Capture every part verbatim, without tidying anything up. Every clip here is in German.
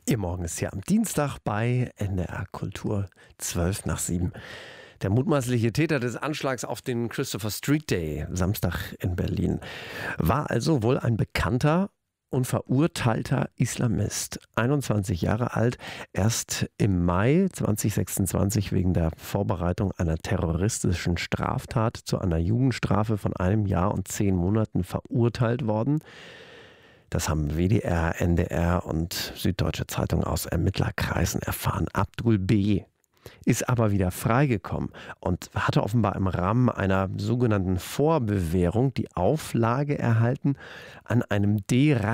Ihr Morgen ist hier am Dienstag bei N D R Kultur zwölf nach sieben. Der mutmaßliche Täter des Anschlags auf den Christopher Street Day, Samstag in Berlin, war also wohl ein bekannter und verurteilter Islamist. einundzwanzig Jahre alt, erst im Mai zweitausendsechsundzwanzig wegen der Vorbereitung einer terroristischen Straftat zu einer Jugendstrafe von einem Jahr und zehn Monaten verurteilt worden. Das haben W D R, N D R und Süddeutsche Zeitung aus Ermittlerkreisen erfahren. Abdul B. ist aber wieder freigekommen und hatte offenbar im Rahmen einer sogenannten Vorbewährung die Auflage erhalten, an einem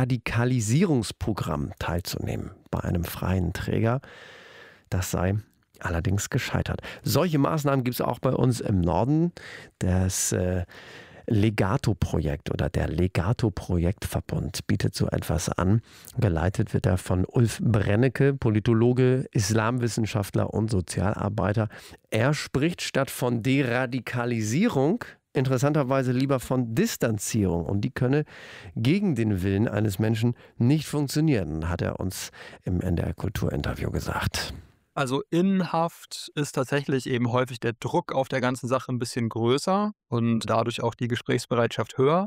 Deradikalisierungsprogramm teilzunehmen bei einem freien Träger. Das sei allerdings gescheitert. Solche Maßnahmen gibt es auch bei uns im Norden. Das äh, Legato-Projekt oder der Legato-Projektverbund bietet so etwas an. Geleitet wird er von Ulf Brennecke, Politologe, Islamwissenschaftler und Sozialarbeiter. Er spricht statt von Deradikalisierung interessanterweise lieber von Distanzierung. Und die könne gegen den Willen eines Menschen nicht funktionieren, hat er uns im N D R Kultur-Interview gesagt. Also in Haft ist tatsächlich eben häufig der Druck auf der ganzen Sache ein bisschen größer und dadurch auch die Gesprächsbereitschaft höher.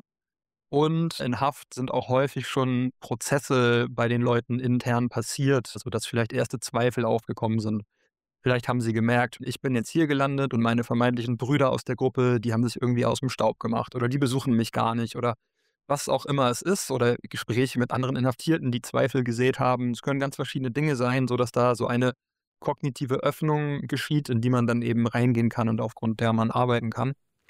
Und in Haft sind auch häufig schon Prozesse bei den Leuten intern passiert, sodass vielleicht erste Zweifel aufgekommen sind. Vielleicht haben sie gemerkt, ich bin jetzt hier gelandet und meine vermeintlichen Brüder aus der Gruppe, die haben sich irgendwie aus dem Staub gemacht oder die besuchen mich gar nicht oder was auch immer es ist, oder Gespräche mit anderen Inhaftierten, die Zweifel gesät haben. Es können ganz verschiedene Dinge sein, sodass da so eine kognitive Öffnung geschieht, in die man dann eben reingehen kann und aufgrund der man arbeiten kann.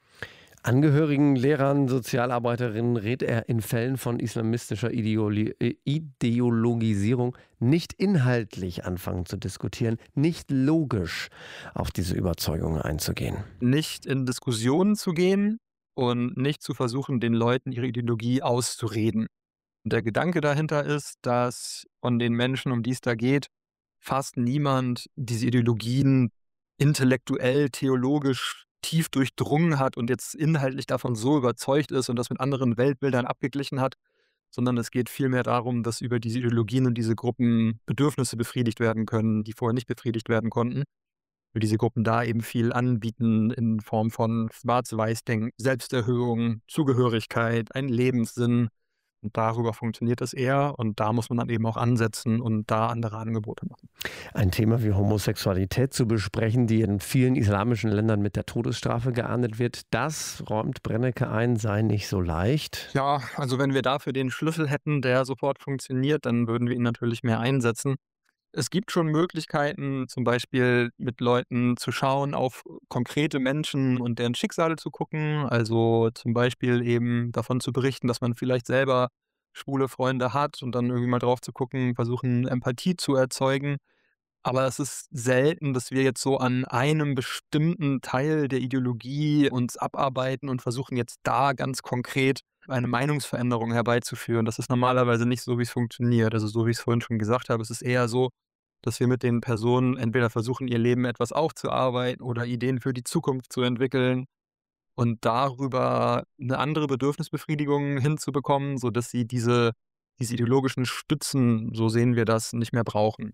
Angehörigen, Lehrern, Sozialarbeiterinnen rät er in Fällen von islamistischer Ideoli- äh, Ideologisierung nicht inhaltlich anfangen zu diskutieren, nicht logisch auf diese Überzeugungen einzugehen. Nicht in Diskussionen zu gehen und nicht zu versuchen, den Leuten ihre Ideologie auszureden. Und der Gedanke dahinter ist, dass von den Menschen, um die es da geht, fast niemand diese Ideologien intellektuell, theologisch tief durchdrungen hat und jetzt inhaltlich davon so überzeugt ist und das mit anderen Weltbildern abgeglichen hat, sondern es geht vielmehr darum, dass über diese Ideologien und diese Gruppen Bedürfnisse befriedigt werden können, die vorher nicht befriedigt werden konnten. Weil diese Gruppen da eben viel anbieten in Form von Schwarz-Weiß-Denken, Selbsterhöhung, Zugehörigkeit, einen Lebenssinn. Und darüber funktioniert es eher und da muss man dann eben auch ansetzen und da andere Angebote machen. Ein Thema wie Homosexualität zu besprechen, die in vielen islamischen Ländern mit der Todesstrafe geahndet wird, das räumt Brennecke ein, sei nicht so leicht. Ja, also wenn wir dafür den Schlüssel hätten, der sofort funktioniert, dann würden wir ihn natürlich mehr einsetzen. Es gibt schon Möglichkeiten, zum Beispiel mit Leuten zu schauen, auf konkrete Menschen und deren Schicksale zu gucken. Also zum Beispiel eben davon zu berichten, dass man vielleicht selber schwule Freunde hat und dann irgendwie mal drauf zu gucken, versuchen Empathie zu erzeugen. Aber es ist selten, dass wir jetzt so an einem bestimmten Teil der Ideologie uns abarbeiten und versuchen jetzt da ganz konkret eine Meinungsveränderung herbeizuführen. Das ist normalerweise nicht so, wie es funktioniert. Also so wie ich es vorhin schon gesagt habe, es ist eher so, dass wir mit den Personen entweder versuchen, ihr Leben etwas aufzuarbeiten oder Ideen für die Zukunft zu entwickeln und darüber eine andere Bedürfnisbefriedigung hinzubekommen, sodass sie diese, diese ideologischen Stützen, so sehen wir das, nicht mehr brauchen.